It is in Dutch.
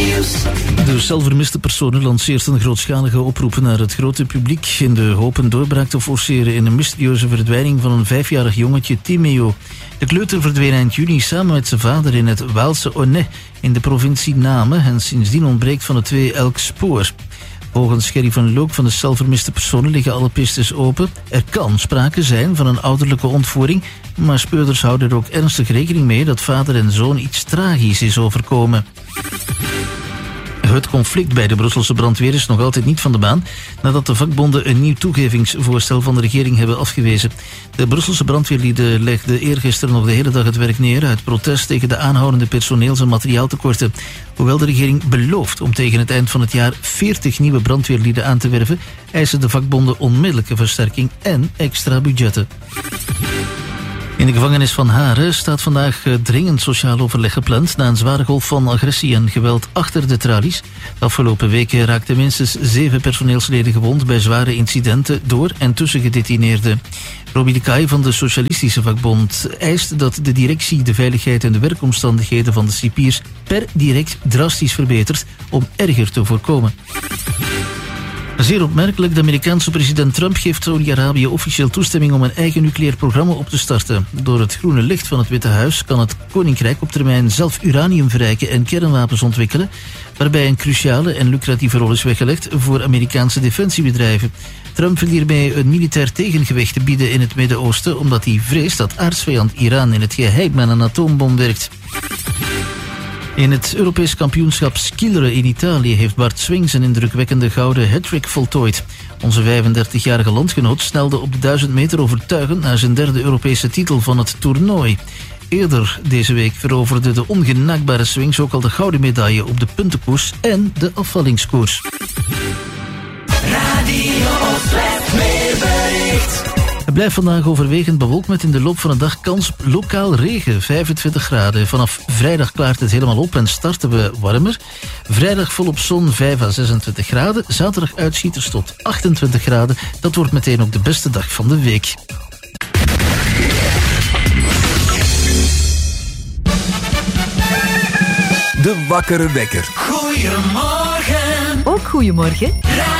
De zelfvermiste personen lanceert een grootschalige oproep naar het grote publiek in de hoop een doorbraak te forceren in een mysterieuze verdwijning van een 5-jarig jongetje, Timeo. De kleuter verdween eind juni samen met zijn vader in het Waalse Onne in de provincie Namen en sindsdien ontbreekt van de twee elk spoor. Volgens Gerry van Look van de zelfvermiste personen liggen alle pistes open. Er kan sprake zijn van een ouderlijke ontvoering, maar speurders houden er ook ernstig rekening mee dat vader en zoon iets tragisch is overkomen. Het conflict bij de Brusselse brandweer is nog altijd niet van de baan nadat de vakbonden een nieuw toegevingsvoorstel van de regering hebben afgewezen. De Brusselse brandweerlieden legden eergisteren nog de hele dag het werk neer uit protest tegen de aanhoudende personeels- en materiaaltekorten. Hoewel de regering belooft om tegen het eind van het jaar 40 nieuwe brandweerlieden aan te werven, eisen de vakbonden onmiddellijke versterking en extra budgetten. In de gevangenis van Haren staat vandaag dringend sociaal overleg gepland na een zware golf van agressie en geweld achter de tralies. De afgelopen weken raakten minstens 7 personeelsleden gewond bij zware incidenten door en tussen gedetineerden. Robbie de Kaai van de Socialistische Vakbond eist dat de directie de veiligheid en de werkomstandigheden van de cipiers per direct drastisch verbetert om erger te voorkomen. Zeer opmerkelijk, de Amerikaanse president Trump geeft Saudi-Arabië officieel toestemming om een eigen nucleair programma op te starten. Door het groene licht van het Witte Huis kan het Koninkrijk op termijn zelf uranium verrijken en kernwapens ontwikkelen, waarbij een cruciale en lucratieve rol is weggelegd voor Amerikaanse defensiebedrijven. Trump wil hiermee een militair tegengewicht te bieden in het Midden-Oosten, omdat hij vreest dat aardsvijand Iran in het geheim aan een atoombom werkt. In het Europees kampioenschap skileren in Italië heeft Bart Swings een indrukwekkende gouden hattrick voltooid. Onze 35-jarige landgenoot snelde op de 1000 meter overtuigend naar zijn derde Europese titel van het toernooi. Eerder deze week veroverde de ongenaakbare Swings ook al de gouden medaille op de puntenkoers en de afvallingskoers. Radio Oost-West weerbericht. Het blijft vandaag overwegend bewolkt met in de loop van de dag kans op lokaal regen, 25 graden. Vanaf vrijdag klaart het helemaal op en starten we warmer. Vrijdag volop zon, 5 à 26 graden. Zaterdag uitschieters tot 28 graden. Dat wordt meteen ook de beste dag van de week. De Wakkere Wekker. Goedemorgen. Ook goedemorgen.